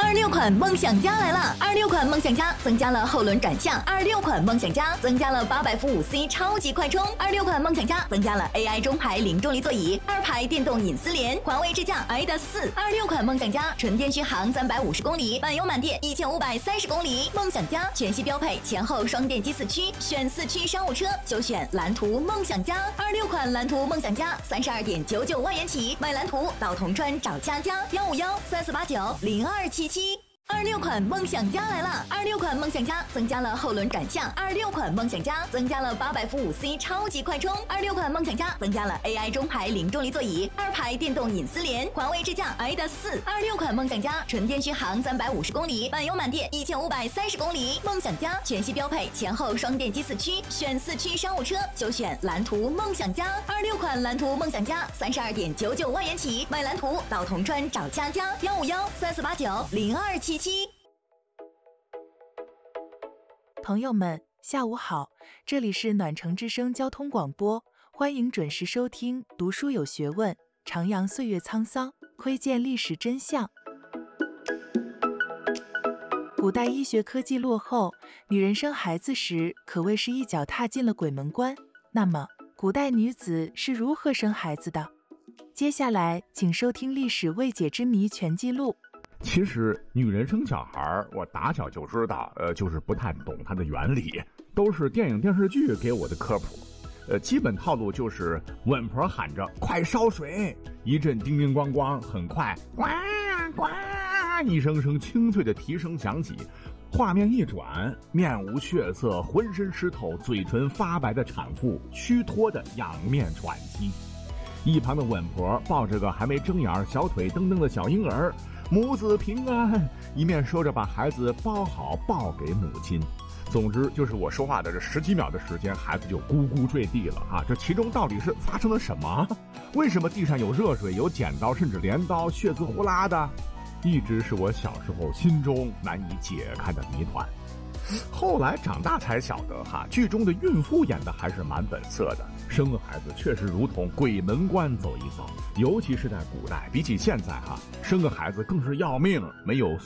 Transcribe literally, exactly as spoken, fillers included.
二六款梦想家来了！二六款梦想家增加了后轮转向，二六款梦想家增加了八百伏五 C 超级快充，二六款梦想家增加了 A I 中排零重力座椅，二排电动隐私联，华为智驾 i 达四。二六款梦想家纯电续航三百五十公里，满油满电一千五百三十公里。梦想家全系标配前后双电机四驱，选四驱商务车就选蓝图梦想家。二六款蓝图梦想家三十二点九九万元起，买蓝图到铜川找佳佳，幺五幺三四八九零二七七。二六款梦想家来了！二六款梦想家增加了后轮转向，二六款梦想家增加了八百伏五 C 超级快充，二六款梦想家增加了 A I 中排零重力座椅，二排电动隐私联，华为智驾 i 达四。二六款梦想家纯电续航三百五十公里，满油满电一千五百三十公里。梦想家全系标配前后双电机四驱，选四驱商务车就选蓝图梦想家。二六款蓝图梦想家三十二点九九万元起，买蓝图到铜川找佳佳，幺五幺三四八九零二七七。 朋友们，下午好，这里是暖城之声交通广播，欢迎准时收听读书有学问，徜徉岁月沧桑，窥见历史真相。古代医学科技落后，女人生孩子时可谓是一脚踏进了鬼门关。那么，古代女子是如何生孩子的？接下来，请收听《历史未解之谜全记录》。 其实女人生小孩，我打小就知道，呃，就是不太懂它的原理，都是电影电视剧给我的科普。呃，基本套路就是稳婆喊着快烧水，一阵叮叮咣咣，很快呱呱一声声清脆的啼声响起，画面一转，面无血色，浑身湿透，嘴唇发白的产妇虚脱的仰面喘息，一旁的稳婆抱着个还没睁眼、小腿蹬蹬的小婴儿，母子平安，一面说着把孩子包好抱给母亲。总之就是我说话的这十几秒的时间，孩子就咕咕坠地了啊！这其中到底是发生了什么？为什么地上有热水、有剪刀，甚至镰刀，血滋呼啦的？一直是我小时候心中难以解开的谜团。后来长大才晓得哈，剧中的孕妇演的还是蛮本色的，生个孩子确实如同鬼门关走一遭，尤其是在古代，比起现在哈，生个孩子更是要命，没有